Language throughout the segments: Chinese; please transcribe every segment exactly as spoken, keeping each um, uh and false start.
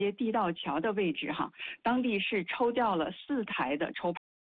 地道桥的位置哈，当地是抽调了四台的抽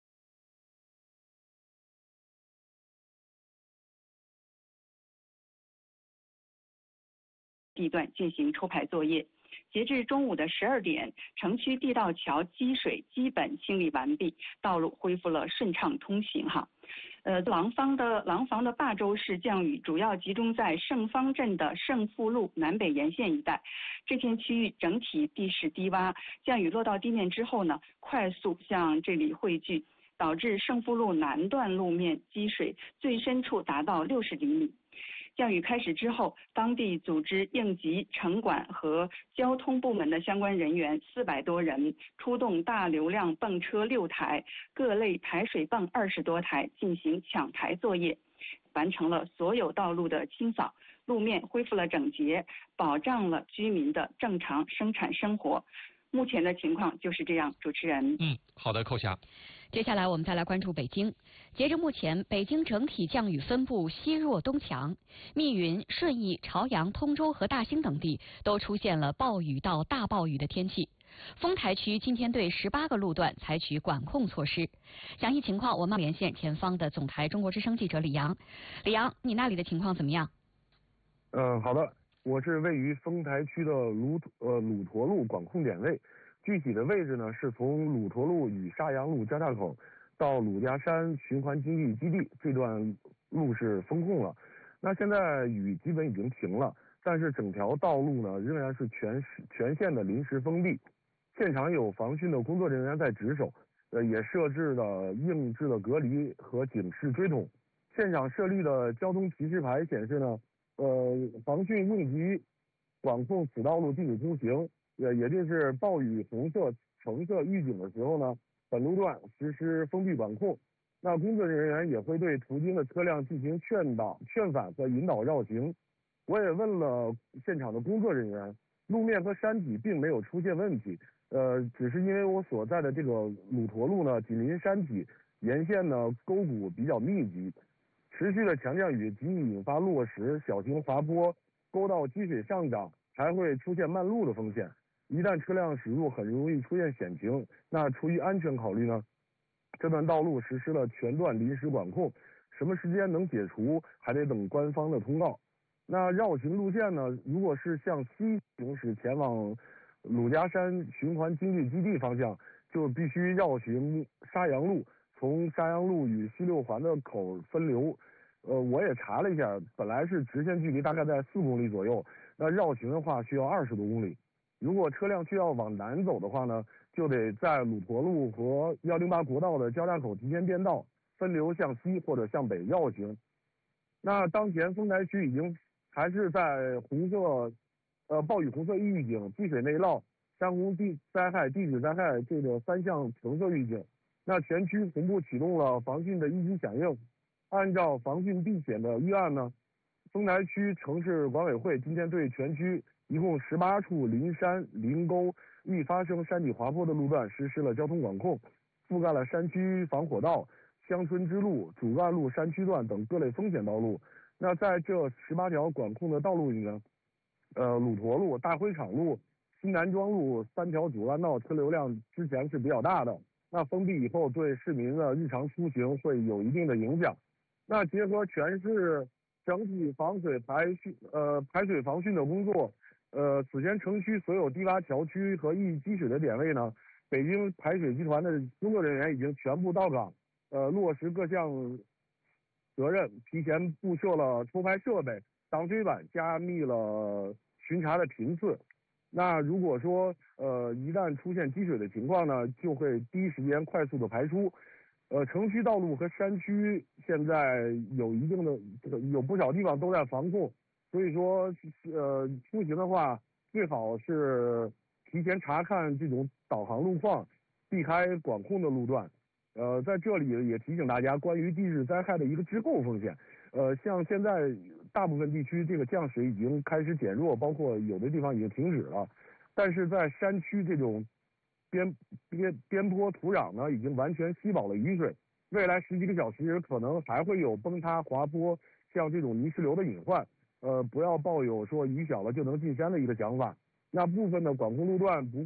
地段进行抽排作业。截至中午的十二点，城区地道桥积水基本清理完毕，道路恢复了顺畅通行哈。呃，廊坊的廊坊的霸州市降雨主要集中在盛芳镇的盛富路南北沿线一带，这片区域整体地势低洼，降雨落到地面之后呢，快速向这里汇聚，导致盛富路南段路面积水最深处达到六十厘米。降雨开始之后，当地组织应急、城管和交通部门的相关人员四百多人，出动大流量泵车六台、各类排水泵二十多台进行抢排作业，完成了所有道路的清扫，路面恢复了整洁，保障了居民的正常生产生活。目前的情况就是这样，主持人。 嗯，好的，寇霞。 接下来我们再来关注北京。截至目前，北京整体降雨分布西弱东强，密云、顺义、朝阳、通州和大兴等地都出现了暴雨到大暴雨的天气。丰台区今天对十八个路段采取管控措施。详细情况我们连线前方的总台中国之声记者李阳。李阳，你那里的情况怎么样？ 嗯，好的。我是位于丰台区的鲁呃鲁驼路管控点位，具体的位置呢是从鲁驼路与沙洋路交叉口到鲁家山循环经济基地，这段路是封控了。那现在雨基本已经停了，但是整条道路呢仍然是全全线的临时封闭，现场有防汛的工作人员在值守，呃也设置了硬质的隔离和警示锥筒。现场设立的交通提示牌显示呢。呃，防汛应急管控此道路禁止通行，呃，也就是暴雨红色、橙色预警的时候呢，本路段实施封闭管控。那工作人员也会对途经的车辆进行劝导、劝返和引导绕行。我也问了现场的工作人员，路面和山体并没有出现问题，呃，只是因为我所在的这个鲁驼路呢，紧邻山体，沿线呢沟谷比较密集。持续的强降雨极易引发落石、小型滑坡、沟道积水上涨，还会出现漫路的风险。一旦车辆驶入，很容易出现险情。那出于安全考虑呢，这段道路实施了全段临时管控，什么时间能解除，还得等官方的通告。那绕行路线呢，如果是向西行驶前往鲁家山循环经济基地方向，就必须绕行沙洋路。从沙洋路与西六环的口分流，呃，我也查了一下，本来是直线距离大概在四公里左右，那绕行的话需要二十多公里。如果车辆需要往南走的话呢，就得在鲁驼路和幺零八国道的交叉口提前变道，分流向西或者向北绕行。那当前丰台区已经还是在红色，呃，暴雨红色预警、积水内涝、山洪地灾害、地质灾害这个三项橙色预警。那全区同步启动了防汛的一级响应，按照防汛避险的预案呢，丰台区城市管委会今天对全区一共十八处临山、临沟易发生山体滑坡的路段实施了交通管控，覆盖了山区防火道、乡村支路、主干路山区段等各类风险道路。那在这十八条管控的道路里呢，呃，鲁驼路、大灰厂路、西南庄路三条主干道车流量之前是比较大的。那封闭以后对市民的日常出行会有一定的影响。那结合全市整体防水排汛呃排水防汛的工作，呃，此前城区所有低洼桥区和易积水的点位呢，北京排水集团的工作人员已经全部到岗，呃，落实各项责任，提前布设了抽排设备、挡水板，加密了巡查的频次。那如果说呃一旦出现积水的情况呢，就会第一时间快速的排出。呃，城区道路和山区现在有一定的有不少地方都在防控，所以说呃出行的话最好是提前查看这种导航路况，避开管控的路段。呃，在这里也提醒大家关于地质灾害的一个滞后风险。呃，像现在大部分地区这个降水已经开始减弱，包括有的地方已经停止了，但是在山区这种边边边坡土壤呢，已经完全吸饱了雨水，未来十几个小时可能还会有崩塌、滑坡，像这种泥石流的隐患。呃，不要抱有说雨小了就能进山的一个想法， 那部分的管控路段不